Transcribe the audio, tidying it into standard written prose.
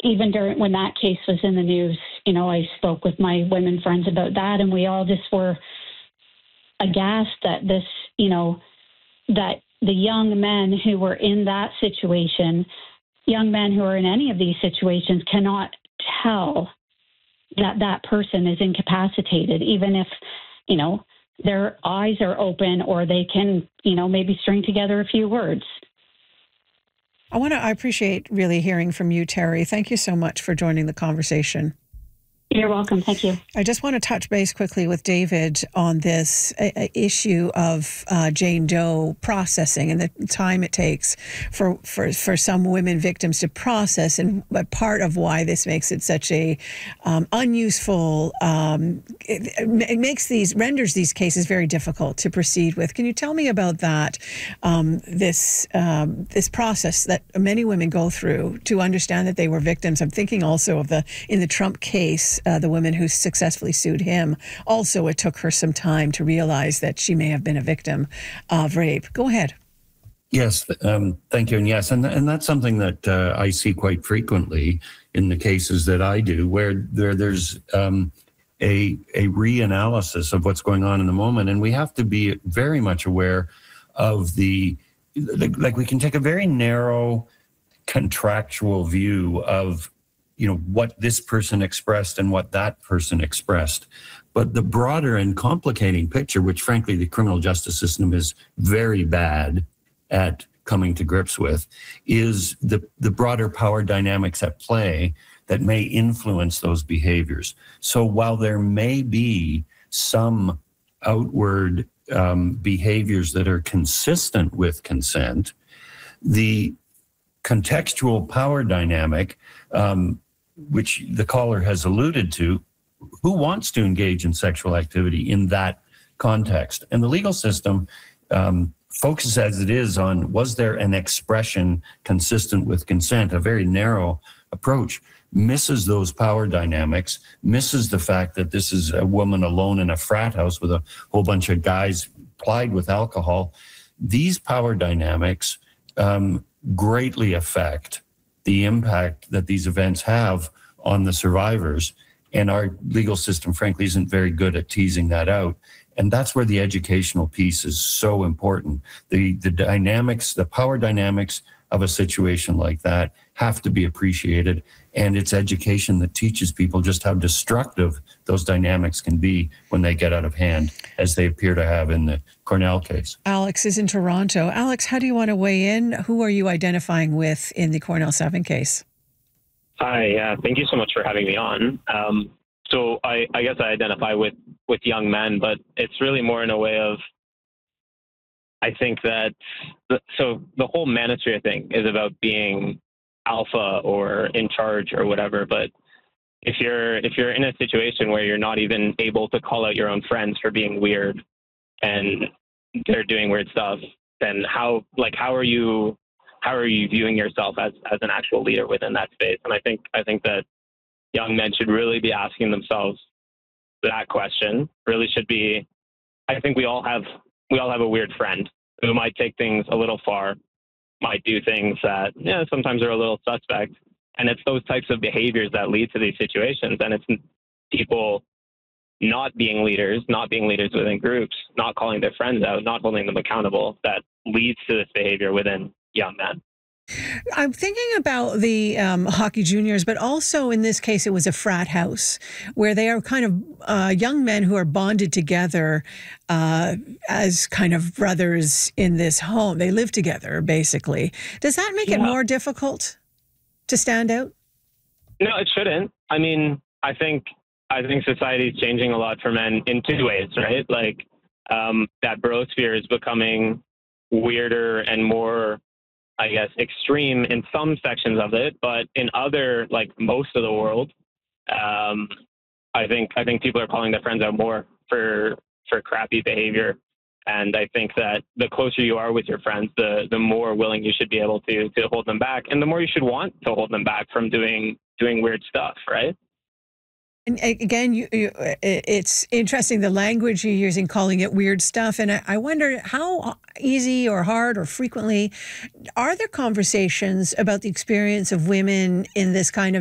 even during when that case was in the news, I spoke with my women friends about that, and we all just were aghast that this, that the young men who were in that situation, young men who are in any of these situations, cannot tell that that person is incapacitated, even if, their eyes are open or they can, maybe string together a few words. I appreciate really hearing from you, Terry. Thank you so much for joining the conversation. You're welcome. Thank you. I just want to touch base quickly with David on this issue of Jane Doe processing and the time it takes for some women victims to process, and part of why this makes it such a unuseful. It renders these cases very difficult to proceed with. Can you tell me about that? This process that many women go through to understand that they were victims. I'm thinking also of in the Trump case. The woman who successfully sued him, also it took her some time to realize that she may have been a victim of rape. Go ahead. Yes, thank you. And yes, and that's something that I see quite frequently in the cases that I do, where there's a reanalysis of what's going on in the moment. And we have to be very much aware of like we can take a very narrow contractual view of what this person expressed and what that person expressed. But the broader and complicating picture, which frankly the criminal justice system is very bad at coming to grips with, is the broader power dynamics at play that may influence those behaviors. So while there may be some outward behaviors that are consistent with consent, the contextual power dynamic, which the caller has alluded to, who wants to engage in sexual activity in that context? And the legal system focuses as it is on, was there an expression consistent with consent? A very narrow approach misses those power dynamics, misses the fact that this is a woman alone in a frat house with a whole bunch of guys plied with alcohol. These power dynamics greatly affect the impact that these events have on the survivors. And our legal system, frankly, isn't very good at teasing that out. And that's where the educational piece is so important. The dynamics, the power dynamics of a situation like that have to be appreciated. And it's education that teaches people just how destructive those dynamics can be when they get out of hand, as they appear to have in the Cornell case. Alex is in Toronto. Alex, how do you want to weigh in? Who are you identifying with in the Cornell 7 case? Hi, thank you so much for having me on. So I guess I identify with young men, but it's really more in a way of, I think that, so the whole manosphere thing is about being alpha or in charge or whatever. But if you're in a situation where you're not even able to call out your own friends for being weird and they're doing weird stuff, then how are you viewing yourself as an actual leader within that space? And I think that young men should really be asking themselves that question. Really should be. I think we all have a weird friend who might take things a little far, might do things that sometimes are a little suspect, and it's those types of behaviors that lead to these situations. And it's people not being leaders within groups, not calling their friends out, not holding them accountable, that leads to this behavior within young men. I'm thinking about the hockey juniors, but also in this case, it was a frat house where they are kind of young men who are bonded together as kind of brothers in this home. They live together, basically. Does that make it more difficult to stand out? No, it shouldn't. I mean, I think society is changing a lot for men in two ways, right? Like that brosphere is becoming weirder and more, I guess, extreme in some sections of it, but in other, like most of the world, I think people are calling their friends out more for crappy behavior. And I think that the closer you are with your friends, the more willing you should be able to hold them back, and the more you should want to hold them back from doing weird stuff, right? And again, it's interesting the language you're using, calling it weird stuff. And I wonder how easy or hard or frequently are there conversations about the experience of women in this kind of